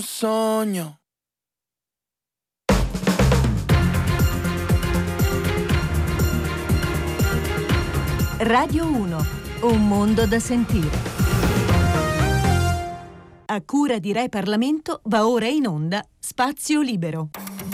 Sogno. Radio 1, un mondo da sentire. A cura di Rai Parlamento va ora in onda Spazio Libero.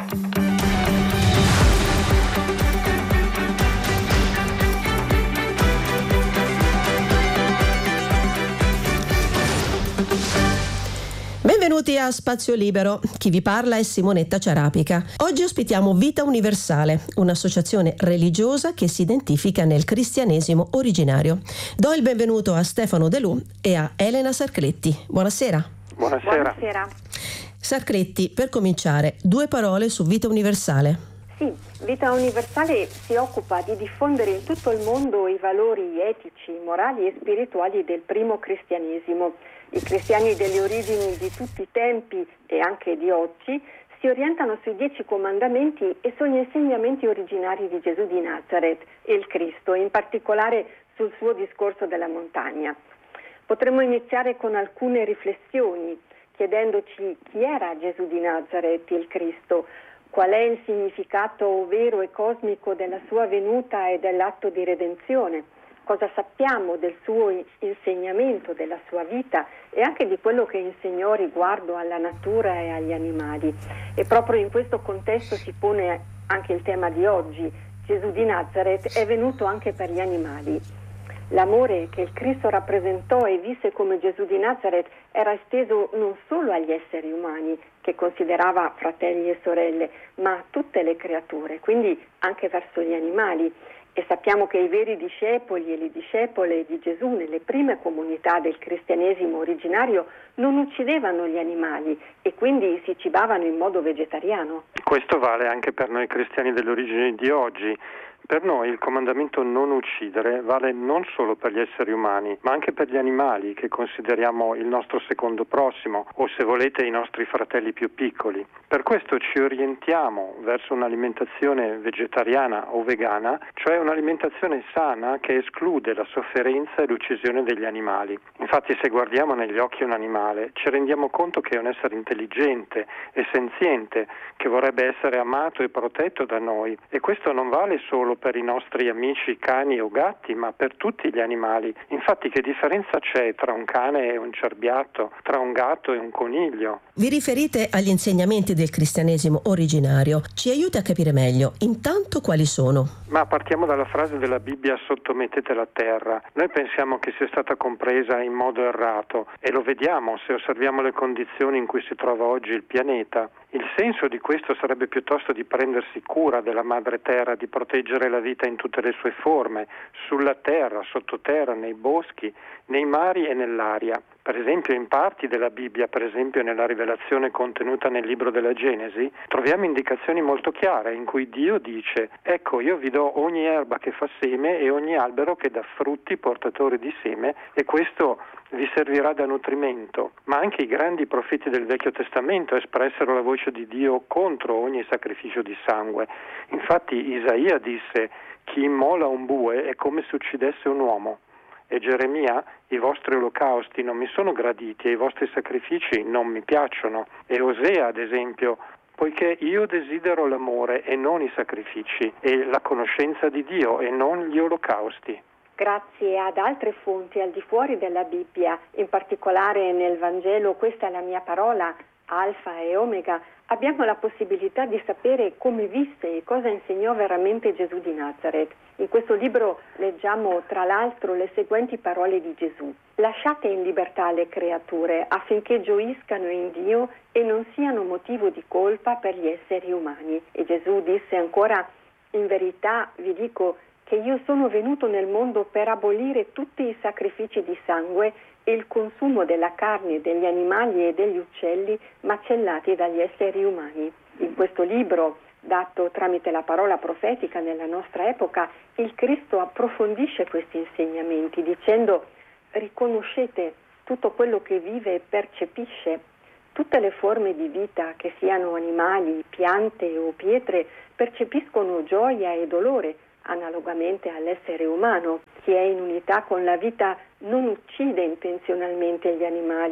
Benvenuti a Spazio Libero, chi vi parla è Simonetta Ciarapica. Oggi ospitiamo Vita Universale, un'associazione religiosa che si identifica nel cristianesimo originario. Do il benvenuto a Stefano De Lu e a Elena Sarcletti. Buonasera. Buonasera. Sarcletti, per cominciare, 2 parole su Vita Universale. Sì, Vita Universale si occupa di diffondere in tutto il mondo i valori etici, morali e spirituali del primo cristianesimo. I cristiani delle origini di tutti i tempi e anche di oggi si orientano sui 10 comandamenti e sugli insegnamenti originari di Gesù di Nazareth, il Cristo, in particolare sul suo discorso della montagna. Potremmo iniziare con alcune riflessioni, chiedendoci chi era Gesù di Nazareth, il Cristo, qual è il significato vero e cosmico della sua venuta e dell'atto di redenzione. Cosa sappiamo del suo insegnamento, della sua vita e anche di quello che insegnò riguardo alla natura e agli animali. E proprio in questo contesto si pone anche il tema di oggi. Gesù di Nazareth è venuto anche per gli animali. L'amore che il Cristo rappresentò e visse come Gesù di Nazareth era esteso non solo agli esseri umani, che considerava fratelli e sorelle, ma a tutte le creature, quindi anche verso gli animali. E sappiamo che i veri discepoli e le discepole di Gesù nelle prime comunità del cristianesimo originario non uccidevano gli animali e quindi si cibavano in modo vegetariano. Questo vale anche per noi cristiani delle origini di oggi. Per noi il comandamento non uccidere vale non solo per gli esseri umani, ma anche per gli animali che consideriamo il nostro secondo prossimo o, se volete, i nostri fratelli più piccoli. Per questo ci orientiamo verso un'alimentazione vegetariana o vegana, cioè un'alimentazione sana che esclude la sofferenza e l'uccisione degli animali. Infatti, se guardiamo negli occhi un animale, ci rendiamo conto che è un essere intelligente e senziente, che vorrebbe essere amato e protetto da noi. E questo non vale solo per i nostri amici cani o gatti, ma per tutti gli animali. Infatti, che differenza c'è tra un cane e un cerbiatto, tra un gatto e un coniglio? Vi riferite agli insegnamenti del cristianesimo originario. Ci aiuta a capire meglio. Intanto quali sono? Ma partiamo dalla frase della Bibbia: sottomettete la terra. Noi pensiamo che sia stata compresa in modo errato e lo vediamo se osserviamo le condizioni in cui si trova oggi il pianeta. Il senso di questo sarebbe piuttosto di prendersi cura della madre terra, di proteggere la vita in tutte le sue forme, sulla terra, sottoterra, nei boschi, nei mari e nell'aria. Per esempio, in parti della Bibbia, per esempio nella rivelazione contenuta nel libro della Genesi, troviamo indicazioni molto chiare in cui Dio dice: ecco, io vi do ogni erba che fa seme e ogni albero che dà frutti portatori di seme, e questo vi servirà da nutrimento. Ma anche i grandi profeti del Vecchio Testamento espressero la voce di Dio contro ogni sacrificio di sangue. Infatti Isaia disse: chi immola un bue è come se uccidesse un uomo. E Geremia: i vostri olocausti non mi sono graditi e i vostri sacrifici non mi piacciono. E Osea, ad esempio: poiché io desidero l'amore e non i sacrifici, e la conoscenza di Dio e non gli olocausti. Grazie ad altre fonti al di fuori della Bibbia, in particolare nel Vangelo "Questa è la mia parola", Alfa e Omega, abbiamo la possibilità di sapere come visse e cosa insegnò veramente Gesù di Nazareth. In questo libro leggiamo tra l'altro le seguenti parole di Gesù: lasciate in libertà le creature affinché gioiscano in Dio e non siano motivo di colpa per gli esseri umani. E Gesù disse ancora: in verità vi dico che io sono venuto nel mondo per abolire tutti i sacrifici di sangue e il consumo della carne degli animali e degli uccelli macellati dagli esseri umani. In questo libro, dato tramite la parola profetica nella nostra epoca, il Cristo approfondisce questi insegnamenti dicendo: riconoscete tutto quello che vive e percepisce. Tutte le forme di vita, che siano animali, piante o pietre, percepiscono gioia e dolore, analogamente all'essere umano. Chi è in unità con la vita non uccide intenzionalmente gli animali,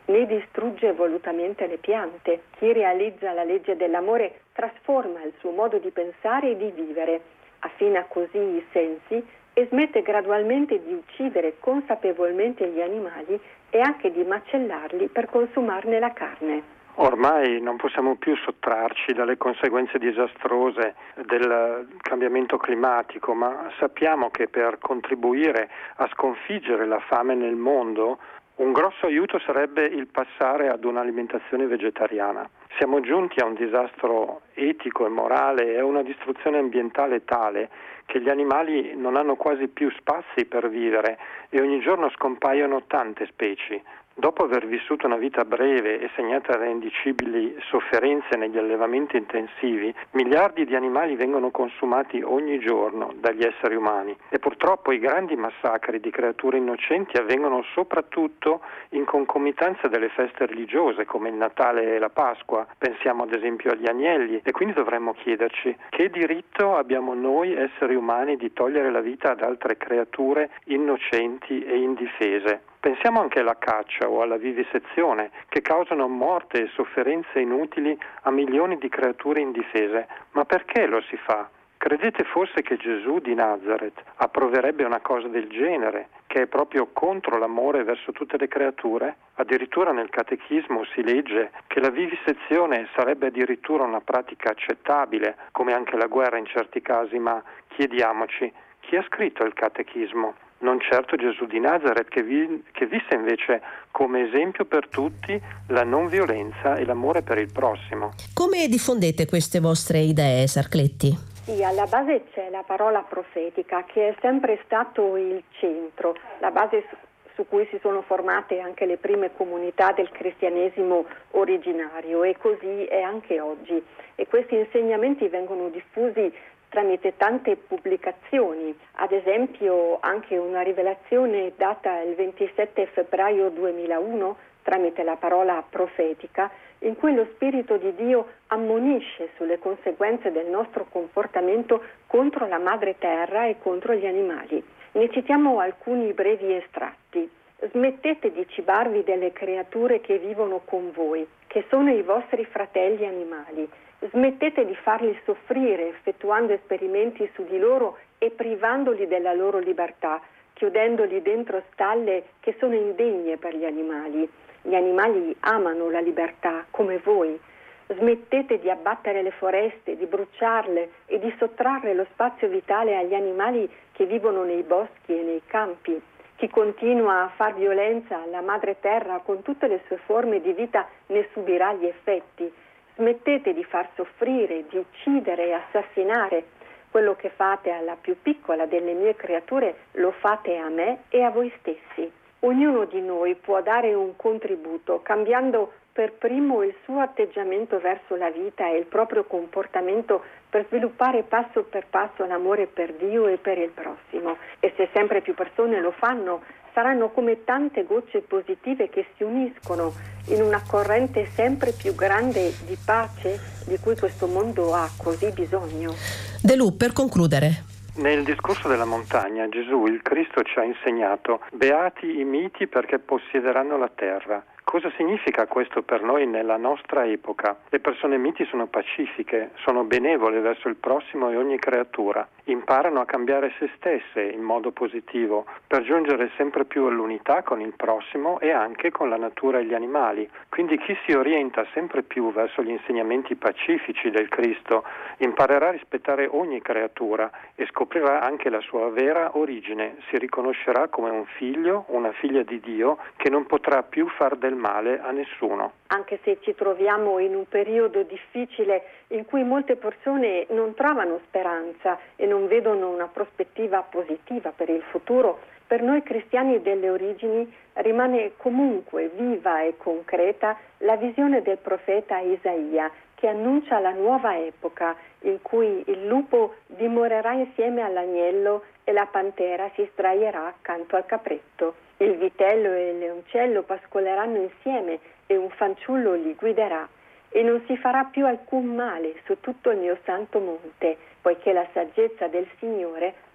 né distrugge volutamente le piante. Chi realizza la legge dell'amore trasforma il suo modo di pensare e di vivere, affina così i sensi e smette gradualmente di uccidere consapevolmente gli animali e anche di macellarli per consumarne la carne. Ormai non possiamo più sottrarci dalle conseguenze disastrose del cambiamento climatico, ma sappiamo che per contribuire a sconfiggere la fame nel mondo, un grosso aiuto sarebbe il passare ad un'alimentazione vegetariana. Siamo giunti a un disastro etico e morale e a una distruzione ambientale tale che gli animali non hanno quasi più spazi per vivere e ogni giorno scompaiono tante specie. Dopo aver vissuto una vita breve e segnata da indicibili sofferenze negli allevamenti intensivi, miliardi di animali vengono consumati ogni giorno dagli esseri umani e purtroppo i grandi massacri di creature innocenti avvengono soprattutto in concomitanza delle feste religiose come il Natale e la Pasqua. Pensiamo ad esempio agli agnelli e quindi dovremmo chiederci che diritto abbiamo noi esseri umani di togliere la vita ad altre creature innocenti e indifese. Pensiamo anche alla caccia o alla vivisezione che causano morte e sofferenze inutili a milioni di creature indifese. Ma perché lo si fa? Credete forse che Gesù di Nazareth approverebbe una cosa del genere, che è proprio contro l'amore verso tutte le creature? Addirittura nel Catechismo si legge che la vivisezione sarebbe addirittura una pratica accettabile, come anche la guerra in certi casi, ma chiediamoci, chi ha scritto il Catechismo? Non certo Gesù di Nazareth, che visse invece come esempio per tutti la non violenza e l'amore per il prossimo. Come diffondete queste vostre idee, Sarcletti? Sì, alla base c'è la parola profetica, che è sempre stato il centro, la base su cui si sono formate anche le prime comunità del cristianesimo originario, e così è anche oggi. E questi insegnamenti vengono diffusi tramite tante pubblicazioni, ad esempio anche una rivelazione data il 27 febbraio 2001 tramite la parola profetica, in cui lo Spirito di Dio ammonisce sulle conseguenze del nostro comportamento contro la madre terra e contro gli animali. Ne citiamo alcuni brevi estratti. Smettete di cibarvi delle creature che vivono con voi, che sono i vostri fratelli animali. Smettete di farli soffrire effettuando esperimenti su di loro e privandoli della loro libertà, chiudendoli dentro stalle che sono indegne per gli animali. Gli animali amano la libertà come voi. Smettete di abbattere le foreste, di bruciarle e di sottrarre lo spazio vitale agli animali che vivono nei boschi e nei campi. Chi continua a far violenza alla madre terra con tutte le sue forme di vita ne subirà gli effetti. Smettete di far soffrire, di uccidere e assassinare. Quello che fate alla più piccola delle mie creature lo fate a me e a voi stessi. Ognuno di noi può dare un contributo cambiando per primo il suo atteggiamento verso la vita e il proprio comportamento per sviluppare passo per passo l'amore per Dio e per il prossimo. E se sempre più persone lo fanno, saranno come tante gocce positive che si uniscono in una corrente sempre più grande di pace di cui questo mondo ha così bisogno. De Lu, per concludere. Nel discorso della montagna Gesù, il Cristo, ci ha insegnato: beati i miti perché possederanno la terra. Cosa significa questo per noi nella nostra epoca? Le persone miti sono pacifiche, sono benevole verso il prossimo e ogni creatura, imparano a cambiare se stesse in modo positivo per giungere sempre più all'unità con il prossimo e anche con la natura e gli animali. Quindi chi si orienta sempre più verso gli insegnamenti pacifici del Cristo imparerà a rispettare ogni creatura e scoprirà anche la sua vera origine, si riconoscerà come un figlio, una figlia di Dio che non potrà più far del male a nessuno. Anche se ci troviamo in un periodo difficile in cui molte persone non trovano speranza e non vedono una prospettiva positiva per il futuro, per noi cristiani delle origini rimane comunque viva e concreta la visione del profeta Isaia, che annuncia la nuova epoca in cui il lupo dimorerà insieme all'agnello e la pantera si sdraierà accanto al capretto. Il vitello e il leoncello pascoleranno insieme e un fanciullo li guiderà. E non si farà più alcun male su tutto il mio santo monte, poiché la saggezza del Signore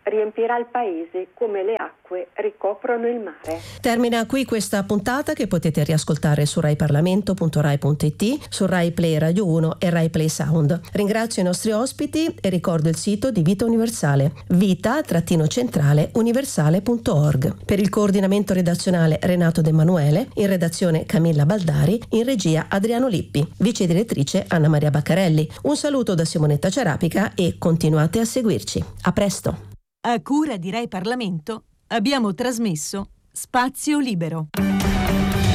riempirà il paese come le acque ricoprono il mare. Termina qui questa puntata che potete riascoltare su raiparlamento.rai.it, su Rai Play Radio 1 e Rai Play Sound. Ringrazio i nostri ospiti e ricordo il sito di Vita Universale, vita-universale.org. Per il coordinamento redazionale Renato De Emanuele, in redazione Camilla Baldari, in regia Adriano Lippi, vice direttrice Anna Maria Baccarelli. Un saluto da Simonetta Ciarapica e continuate a seguirci. A presto! A cura di Rai Parlamento abbiamo trasmesso Spazio Libero.